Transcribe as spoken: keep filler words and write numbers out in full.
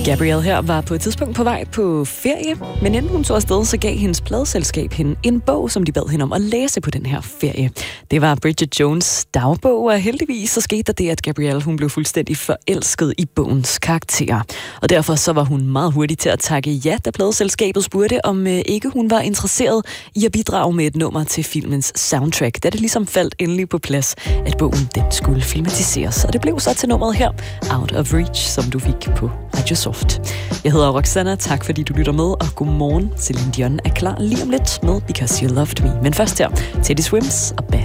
Gabrielle her var på et tidspunkt på vej på ferie, men inden hun tog afsted, så gav hendes pladeselskab hende en bog, som de bad hende om at læse på den her ferie. Det var Bridget Jones' dagbog, og heldigvis så skete der det, at Gabrielle hun blev fuldstændig forelsket i bogens karakterer. Og derfor så var hun meget hurtig til at takke ja, da pladeselskabet spurgte, om øh, ikke hun var interesseret i at bidrage med et nummer til filmens soundtrack, da det ligesom faldt endelig på plads, at bogen den skulle filmatiseres. Og det blev så til nummeret her, Out of Reach, som du fik på Radio Soft. Jeg hedder Roxanna, tak fordi du lytter med, og godmorgen. Celine Dion er klar lige om lidt med Because You Loved Me. Men først her, Teddy Swims og Bad